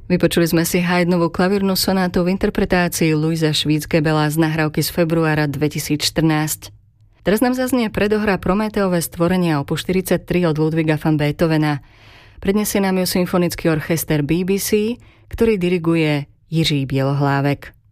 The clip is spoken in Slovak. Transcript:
Vypočuli sme si Haydnovú klavírnu sonátu v interpretácii Louisa Schwitzgebela z nahrávky z februára 2014. Teraz nám zaznie predohra Prométeové stvorenia opus 43 od Ludwiga van Beethovena. Predniesie nám ju symfonický orchester BBC, ktorý diriguje Jiří Bielohlávek.